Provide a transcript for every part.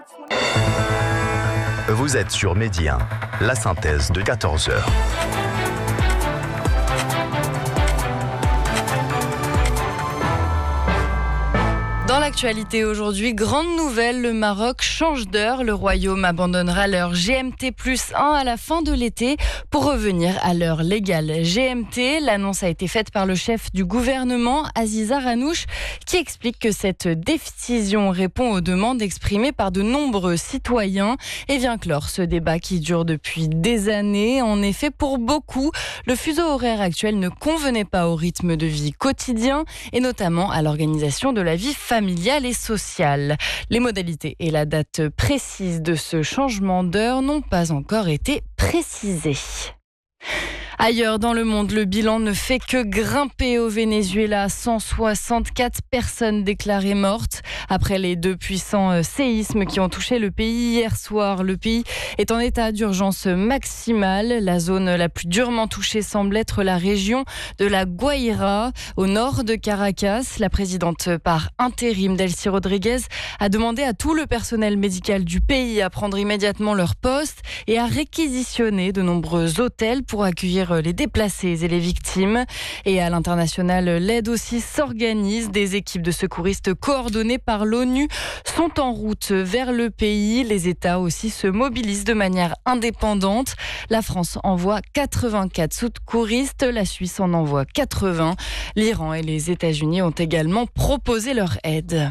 Vous êtes sur Midi 1, la synthèse de 14h. Dans l'actualité aujourd'hui, grande nouvelle, le Maroc change d'heure. Le Royaume abandonnera l'heure GMT+1 à la fin de l'été pour revenir à l'heure légale GMT. L'annonce a été faite par le chef du gouvernement, Aziza Ranouch, qui explique que cette décision répond aux demandes exprimées par de nombreux citoyens et vient clore ce débat qui dure depuis des années. En effet, pour beaucoup, le fuseau horaire actuel ne convenait pas au rythme de vie quotidien et notamment à l'organisation de la vie familiale et sociale. Les modalités et la date précise de ce changement d'heure n'ont pas encore été précisées. Ailleurs dans le monde, le bilan ne fait que grimper au Venezuela. 164 personnes déclarées mortes après les deux puissants séismes qui ont touché le pays hier soir. Le pays est en état d'urgence maximale. La zone la plus durement touchée semble être la région de la Guaira, au nord de Caracas. La présidente par intérim, Delcy Rodriguez, a demandé à tout le personnel médical du pays à prendre immédiatement leur poste et à réquisitionner de nombreux hôtels pour accueillir les déplacés et les victimes. Et à l'international, l'aide aussi s'organise. Des équipes de secouristes coordonnées par l'ONU sont en route vers le pays. Les États aussi se mobilisent de manière indépendante. La France envoie 84 secouristes, la Suisse en envoie 80. L'Iran et les États-Unis ont également proposé leur aide.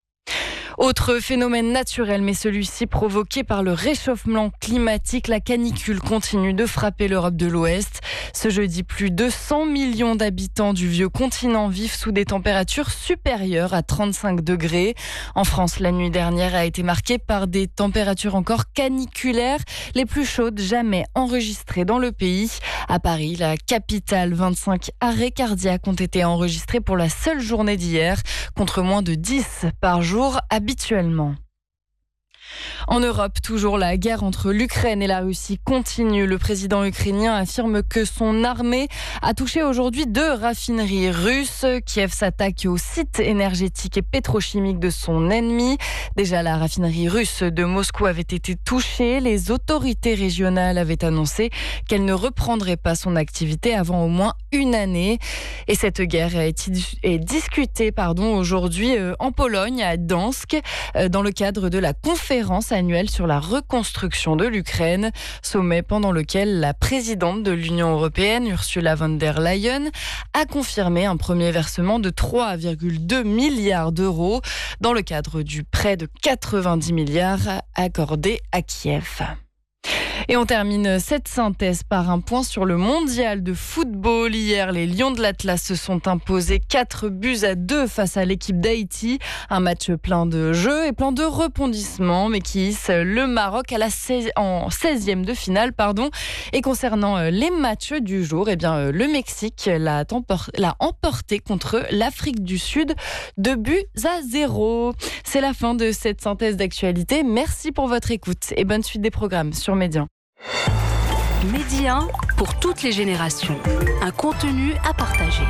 Autre phénomène naturel, mais celui-ci provoqué par le réchauffement climatique, la canicule continue de frapper l'Europe de l'Ouest. Ce jeudi, plus de 100 millions d'habitants du vieux continent vivent sous des températures supérieures à 35 degrés. En France, la nuit dernière a été marquée par des températures encore caniculaires, les plus chaudes jamais enregistrées dans le pays. À Paris, la capitale, 25 arrêts cardiaques ont été enregistrés pour la seule journée d'hier, contre moins de 10 par jour habituellement. En Europe, toujours la guerre entre l'Ukraine et la Russie continue. Le président ukrainien affirme que son armée a touché aujourd'hui 2 raffineries russes. Kiev s'attaque au site énergétique et pétrochimique de son ennemi. Déjà, la raffinerie russe de Moscou avait été touchée. Les autorités régionales avaient annoncé qu'elle ne reprendrait pas son activité avant au moins une année. Et cette guerre est discutée aujourd'hui en Pologne, à Gdansk, dans le cadre de la conférence annuelle sur la reconstruction de l'Ukraine, sommet pendant lequel la présidente de l'Union européenne, Ursula von der Leyen, a confirmé un premier versement de 3,2 milliards d'euros dans le cadre du prêt de 90 milliards accordé à Kiev. Et on termine cette synthèse par un point sur le mondial de football. Hier, les Lions de l'Atlas se sont imposés 4-2 face à l'équipe d'Haïti. Un match plein de jeux et plein de rebondissements, mais qui hisse le Maroc en 16e de finale. Et concernant les matchs du jour, le Mexique l'a emporté contre l'Afrique du Sud 2-0. C'est la fin de cette synthèse d'actualité. Merci pour votre écoute et bonne suite des programmes sur Midi 1. Midi 1 pour toutes les générations. Un contenu à partager.